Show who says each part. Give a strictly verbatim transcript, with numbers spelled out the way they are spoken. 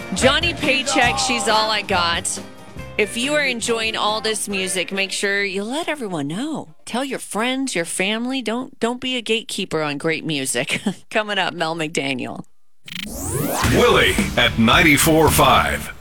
Speaker 1: Johnny Paycheck, She's All I Got. If you are enjoying all this music, make sure you let everyone know. Tell your friends, your family. Don't don't be a gatekeeper on great music. Coming up, Mel McDaniel.
Speaker 2: Willie at ninety-four point five.